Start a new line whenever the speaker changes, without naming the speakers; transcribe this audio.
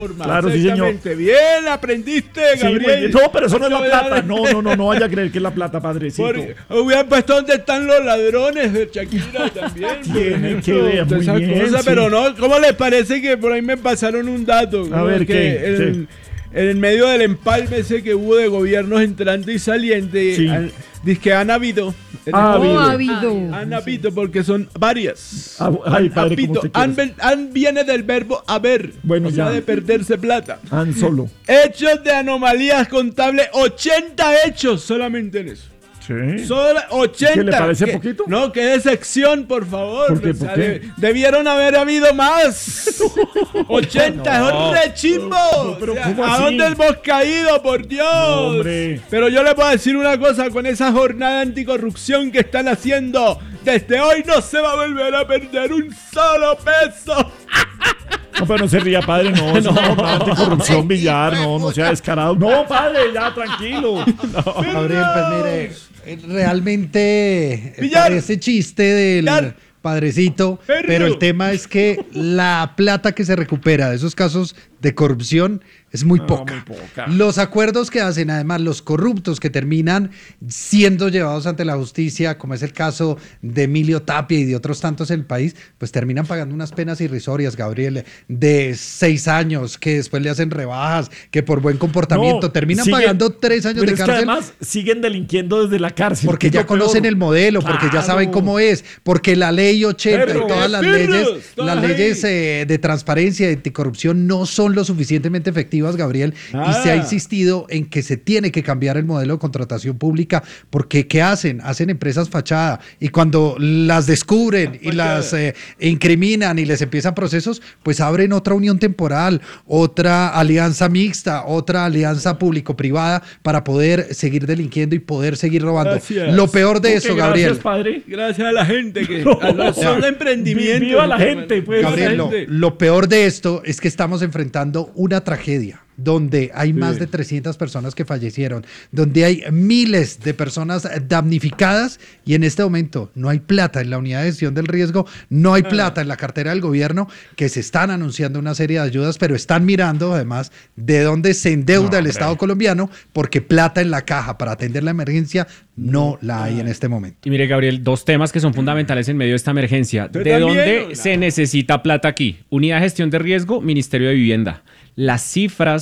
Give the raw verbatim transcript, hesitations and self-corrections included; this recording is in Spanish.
Claro, sí, señor.
Bien, aprendiste, Gabriel.
Sí, no, pero eso no es la plata. No, no, no, no vaya a creer que es la plata, padrecito.
Porque hubieran puesto dónde están los ladrones de Shakira también.
Tiene que ver, muy
esa
bien,
cosa,
sí.
Pero no, ¿cómo les parece que por ahí me pasaron un dato?
A
¿no?
ver,
que
¿qué?
En, en medio del empalme ese que hubo de gobiernos entrante y saliente,
Sí.
han, dice que han habido.
Ha habido.
Ha habido.
Han habido porque son varias.
Ah, ay,
Han
padre, como
habido.
usted
Han,
quiere.
ven- han viene del verbo haber.
Bueno,
o sea,
ya.
de perderse plata.
Han solo.
Hechos de anomalías contables, ochenta hechos solamente en eso.
Sí.
Solo ochenta.
¿Qué le parece
¿Qué?
poquito?
No, que decepción, por favor.
¿Por qué?
O sea,
¿Por qué?
de- debieron haber habido más. ochenta, es un rechimbo.
No, pero
O sea,
¿cómo
¿a
así?
dónde hemos caído, por Dios?
No, hombre.
Pero yo le puedo decir una cosa, con esa jornada anticorrupción que están haciendo, desde hoy no se va a volver a perder un solo peso.
No, pero no se ría, padre, no, no, no, anticorrupción, billar, no, no sea descarado. No, padre, ya, tranquilo. No.
Gabriel, pues mire, eh, realmente eh,
Villar.
parece chiste del
Villar.
padrecito,
Perro.
pero el tema es que la plata que se recupera de esos casos de corrupción es muy
No,
poca.
muy poca.
Los acuerdos que hacen, además, los corruptos que terminan siendo llevados ante la justicia, como es el caso de Emilio Tapia y de otros tantos en el país, pues terminan pagando unas penas irrisorias, Gabriel, de seis años, que después le hacen rebajas, que por buen comportamiento
No,
terminan
siguen-
pagando tres años
pero
de
es que
cárcel.
además siguen delinquiendo desde la cárcel.
Porque
que
ya
es lo peor.
conocen el modelo, porque ya
Claro.
saben cómo es, porque la ley ochenta
Perro.
y todas las
Perros,
leyes,
todas
las
ahí.
leyes eh, de transparencia y de anticorrupción no son lo suficientemente efectivas, Gabriel, y
Nada.
se ha insistido en que se tiene que cambiar el modelo de contratación pública, porque ¿qué hacen? Hacen empresas fachada, y cuando las descubren y las eh, incriminan y les empiezan procesos, pues abren otra unión temporal, otra alianza mixta, otra alianza público-privada para poder seguir delinquiendo y poder seguir robando.
Gracias.
Lo peor de
Ok,
eso, Gabriel.
Gracias, padre.
Gracias a la gente que
No.
a los son emprendimientos.
Viva la gente, pues.
Gabriel, lo,
gente.
lo peor de esto es que estamos enfrentando una tragedia donde hay más de trescientas personas que fallecieron, donde hay miles de personas damnificadas y en este momento no hay plata en la unidad de gestión del riesgo, no hay plata en la cartera del gobierno, que se están anunciando una serie de ayudas, pero están mirando además de dónde se endeuda
No,
el
hombre.
Estado colombiano, porque plata en la caja para atender la emergencia no la hay en este momento.
Y mire, Gabriel, dos temas que son fundamentales en medio de esta emergencia.
Pero
¿De
también,
dónde
hola.
se necesita plata aquí? Unidad de gestión de riesgo, Ministerio de Vivienda. Las cifras